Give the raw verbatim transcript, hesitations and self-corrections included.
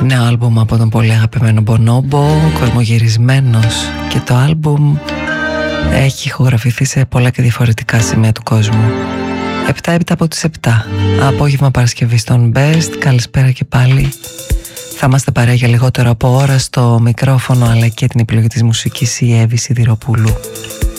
Νέο άλμπουμ από τον πολύ αγαπημένο Μπονόμπο, κοσμογυρισμένος, και το άλμπουμ έχει ηχογραφηθεί σε πολλά και διαφορετικά σημεία του κόσμου. Επτά έπειτα από τις επτά, απόγευμα Παρασκευή στον Best. Καλησπέρα και πάλι. Θα είμαστε παρέα για λιγότερο από ώρα, στο μικρόφωνο αλλά και την επιλογή της μουσικής η Εύη Σιδηροπούλου.